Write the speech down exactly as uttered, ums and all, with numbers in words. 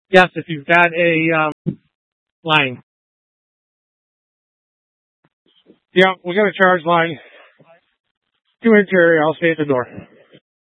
Yes, if you've got a um, line. Yeah, we got a charge line. Two interior. I'll stay at the door.